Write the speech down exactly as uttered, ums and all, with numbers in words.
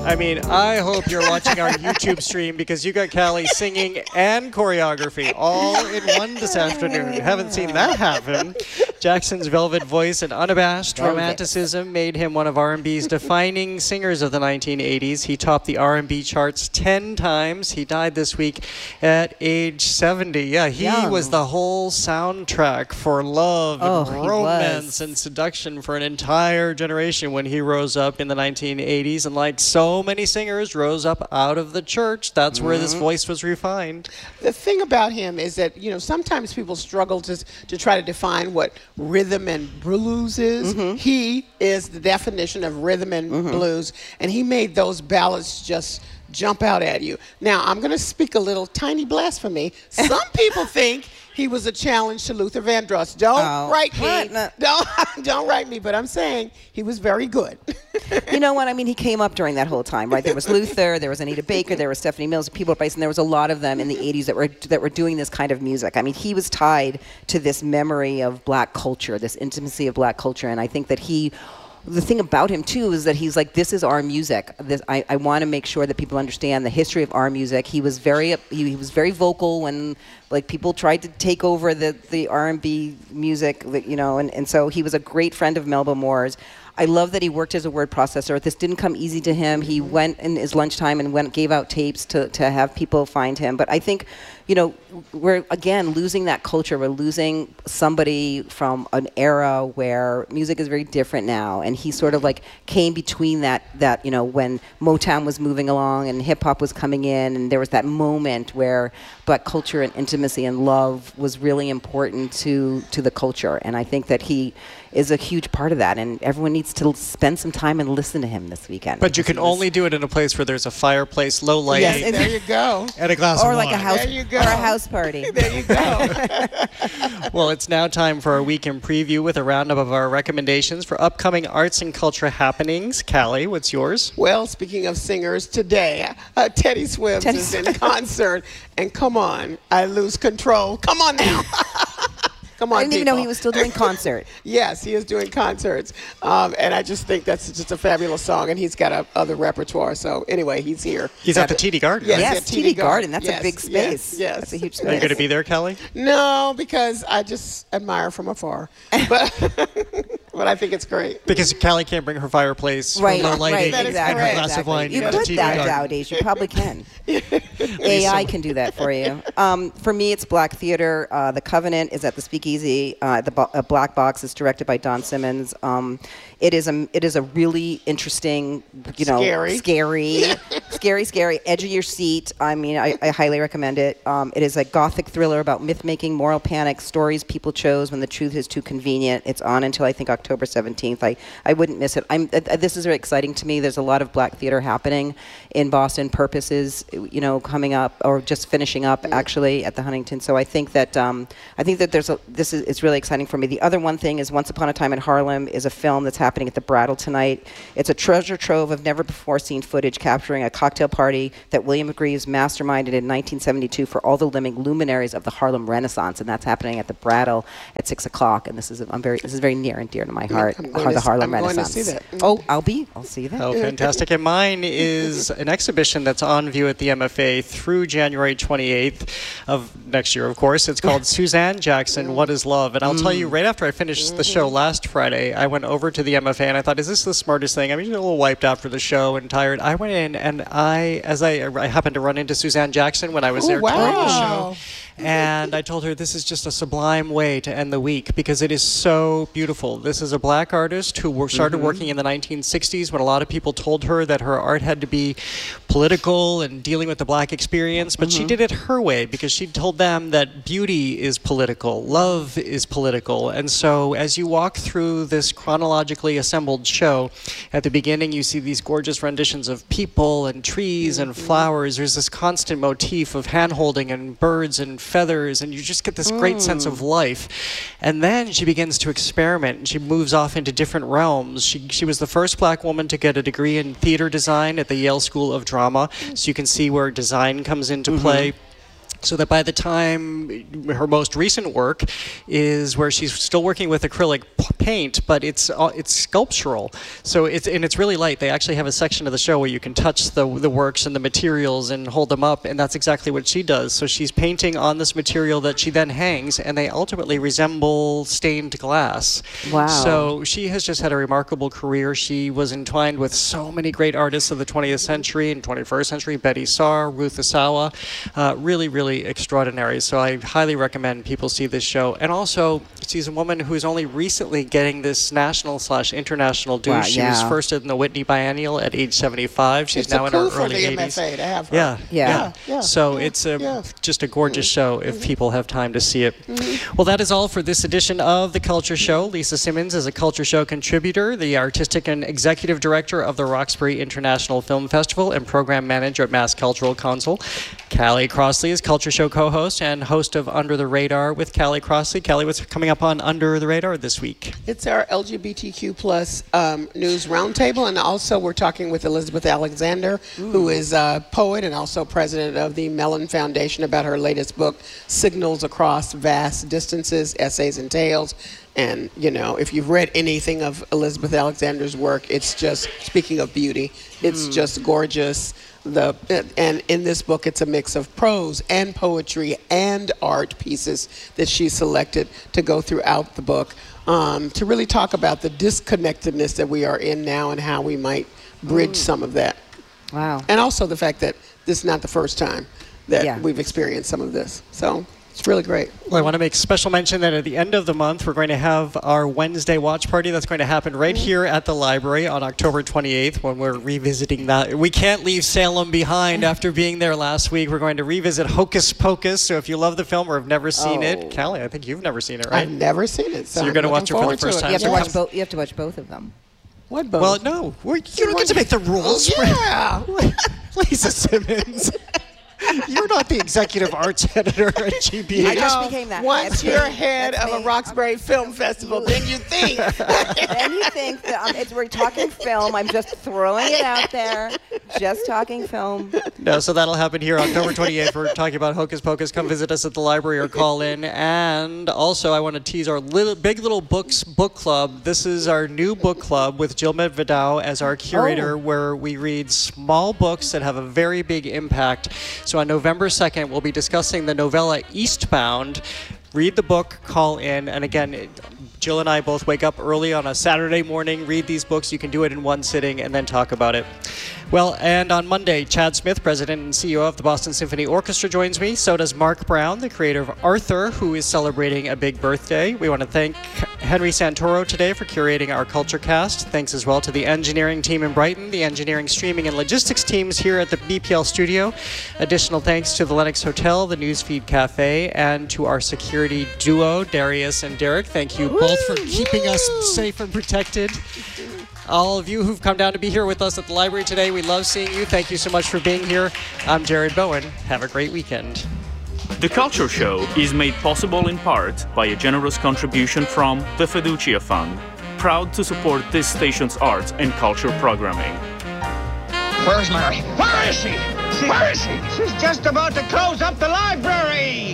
I mean, I hope you're watching our YouTube stream because you got Callie singing and choreography all in one this afternoon. Haven't seen that happen. Jackson's velvet voice and unabashed Velvet. romanticism made him one of R and B's defining singers of the nineteen eighties. He topped the R and B charts ten times. He died this week at age seventy. Yeah, he Young. was the whole soundtrack for love Oh, and he romance was. and seduction for an entire generation when he rose up in the nineteen eighties. And like so many singers, rose up out of the church. That's where this voice was refined. The thing about him is that, you know, sometimes people struggle to, to try to define what rhythm and blues is. Mm-hmm. He is the definition of rhythm and blues, and he made those ballads just jump out at you. Now, I'm going to speak a little tiny blasphemy. Some people think he was a challenge to Luther Vandross. Don't Oh, write me. what? No. Don't, don't write me, but I'm saying he was very good. You know what? I mean, he came up during that whole time, right? There was Luther, there was Anita Baker, there was Stephanie Mills, People Price, and there was a lot of them in the eighties that were that were doing this kind of music. I mean, he was tied to this memory of black culture, this intimacy of black culture, and I think that he. The thing about him, too, is that he's like, this is our music. This, I, I want to make sure that people understand the history of our music. He was very he, he was very vocal when like people tried to take over the, the R and B music, you know, and, and so he was a great friend of Melba Moore's. I love that he worked as a word processor. This didn't come easy to him. He went in his lunchtime and went gave out tapes to, to have people find him. But I think, you know, we're, again, losing that culture. We're losing somebody from an era where music is very different now. And he sort of like came between that, that you know, when Motown was moving along and hip-hop was coming in. And there was that moment where black culture and intimacy and love was really important to, to the culture. And I think that he is a huge part of that. And everyone needs to spend some time and listen to him this weekend. But you can only do it in a place where there's a fireplace, low lighting, Yes, There you go. and a glass or of like wine. a house There you go. or a house party. There you go. Well, it's now time for our weekend preview with a roundup of our recommendations for upcoming arts and culture happenings. Callie, what's yours? Well, speaking of singers, today, uh, Teddy Swims Teddy is in concert. And come on, I lose control. Come on now. Come on, I didn't even know people. he was still doing concert. Yes, he is doing concerts. Um, and I just think that's just a fabulous song. And he's got a other repertoire. So anyway, he's here. He's at the T D Garden. Yes, Yes, at T D Garden. That's a big Yes, space. Yes, That's a huge Are you space. going to be there, Callie? No, because I just admire from afar. But but I think it's great. Because Callie can't bring her fireplace, Right, her low lighting, right, That is exactly. and her glass of exactly. wine. You at the could T D that Garden. nowadays. You probably can. A I can do that for you. Um, for me, it's Black Theater. Uh, the Covenant is at the Speakeasy. Uh, the bo- uh, Black Box is directed by Don Simmons. Um, it is a it is a really interesting, you know, Scary. scary, scary, scary, edge of your seat. I mean, I, I highly recommend it. Um, it is a gothic thriller about myth making, moral panic, stories people chose when the truth is too convenient. It's on until I think October seventeenth. I, I wouldn't miss it. I'm uh, this is very exciting to me. There's a lot of Black theater happening in Boston. Purpose is, you know, coming up or just finishing up actually at the Huntington. So I think that um, I think that there's a this is it's really exciting for me. The other one thing is Once Upon a Time in Harlem is a film that's happening at the Brattle tonight. It's a treasure trove of never before seen footage capturing a cocktail party that William Greaves masterminded in nineteen seventy-two for all the living luminaries of the Harlem Renaissance, and that's happening at the Brattle at six o'clock. And this is I'm very this is very near and dear to my heart. I'm going the to- Harlem I'm going to Renaissance. see that. Oh, I'll be. I'll see you there. Oh, fantastic. And mine is an exhibition that's on view at the M F A through January twenty-eighth of next year, of course. It's called Suzanne Jackson, What is Love? And I'll tell you, right after I finished the show last Friday, I went over to the M F A and I thought, is this the smartest thing? I'm usually a little wiped after the show and tired. I went in and I, as I, I happened to run into Suzanne Jackson when I was Oh, there touring the wow. show. And I told her this is just a sublime way to end the week because it is so beautiful. This is a black artist who wor- started Mm-hmm. working in the nineteen sixties when a lot of people told her that her art had to be political and dealing with the black experience. But Mm-hmm. she did it her way because she told them that beauty is political, love is political. And so as you walk through this chronologically assembled show, at the beginning you see these gorgeous renditions of people and trees and flowers. There's this constant motif of hand-holding and birds and feathers, and you just get this great sense of life. And then she begins to experiment, and she moves off into different realms. She, she was the first black woman to get a degree in theater design at the Yale School of Drama, so you can see where design comes into play. So that by the time her most recent work is where she's still working with acrylic p- paint, but it's uh, it's sculptural. So it's and it's really light. They actually have a section of the show where you can touch the the works and the materials and hold them up, and that's exactly what she does. So she's painting on this material that she then hangs, and they ultimately resemble stained glass. Wow. So she has just had a remarkable career. She was entwined with so many great artists of the twentieth century and twenty-first century, Betty Saar, Ruth Asawa, uh, really, really extraordinary. So I highly recommend people see this show. And also, she's a woman who's only recently getting this national slash international due. Wow, she yeah. was first in the Whitney Biennial at age seventy-five. She's It's now a in coup her for early the eighties. M F A to have her. Yeah, Yeah. yeah. Yeah, So yeah, it's a, yeah. just a gorgeous show if Mm-hmm. people have time to see it. Well, that is all for this edition of The Culture Show. Lisa Simmons is a Culture Show contributor, the artistic and executive director of the Roxbury International Film Festival, and program manager at Mass Cultural Council. Callie Crossley is Culture Show co-host and host of Under the Radar with Callie Crossley. Callie, what's coming up on Under the Radar this week? It's our L G B T Q plus um, news roundtable, and also we're talking with Elizabeth Alexander, who is a poet and also president of the Mellon Foundation, about her latest book, Signals Across Vast Distances, Essays and Tales. And, you know, if you've read anything of Elizabeth Alexander's work, it's just, speaking of beauty, it's just gorgeous. The and in this book, it's a mix of prose and poetry and art pieces that she selected to go throughout the book, um, to really talk about the disconnectedness that we are in now and how we might bridge some of that. Wow. And also the fact that this is not the first time that Yeah. we've experienced some of this. So it's really great. Well, I want to make special mention that at the end of the month, we're going to have our Wednesday watch party. That's going to happen right here at the library on October twenty-eighth when we're revisiting that. We can't leave Salem behind after being there last week. We're going to revisit Hocus Pocus. So if you love the film or have never seen Oh. it, Callie, I think you've never seen it, right? I've never seen it. So, So you're I'm gonna looking watch it for the forward to first time. You have to So watch come- both. You have to watch both of them. What book? Well, no. We're, you don't get to make the rules. yeah. Lisa Simmons. You're not the executive arts editor at G B I H. just know, became that. Once That's you're me. head That's of a me. Roxbury Film Festival, then you think. Then you think that um, it's, we're talking film. I'm just throwing it out there. Just talking film. No, so that'll happen here October twenty-eighth. We're talking about Hocus Pocus. Come visit us at the library or call in. And also, I want to tease our little, Big Little Books book club. This is our new book club with Jill Medvedow as our curator, Oh. where we read small books that have a very big impact. So on November second, we'll be discussing the novella Eastbound. Read the book, call in, and again, it, Jill and I both wake up early on a Saturday morning, read these books. You can do it in one sitting and then talk about it. Well, and on Monday, Chad Smith, president and C E O of the Boston Symphony Orchestra, joins me. So does Mark Brown, the creator of Arthur, who is celebrating a big birthday. We want to thank Henry Santoro today for curating our Culture Cast. Thanks as well to the engineering team in Brighton, the engineering, streaming, and logistics teams here at the B P L studio. Additional thanks to the Lennox Hotel, the Newsfeed Cafe, and to our security duo, Darius and Derek. Thank you both for keeping us safe and protected. All of you who've come down to be here with us at the library today, we love seeing you. Thank you so much for being here. I'm Jared Bowen. Have a great weekend. The Culture Show is made possible in part by a generous contribution from the Fiducia Fund, proud to support this station's arts and culture programming. Where's Mary? Where is she? Where is she? She's just about to close up the library.